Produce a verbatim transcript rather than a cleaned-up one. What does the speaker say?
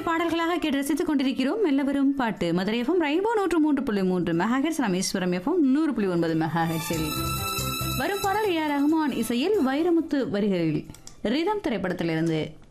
பாடல்களாக கேட்டு ரசித்துக் கொண்டிருக்கிறோம். மெல்ல வரும் பாட்டு மதுரை எஃப்எம் ரெயின்போ நூற்று மூன்று புள்ளி மூன்று மெகாஹெர்ட்ஸ், ராமேஸ்வரம் எஃப்எம் நூறு புள்ளி ஒன்பது மெகாஹெர்ட்ஸில் வரும் பாடல் ஏ ஆர் ரஹ்மான் இசையில் வைரமுத்து வரிகளில் ரிதம் திரைப்படத்திலிருந்து